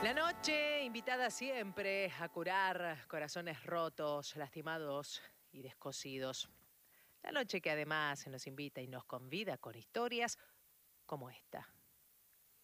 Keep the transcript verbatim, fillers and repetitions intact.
La noche invitada siempre a curar corazones rotos, lastimados y descosidos. La noche que además nos invita y nos convida con historias como esta.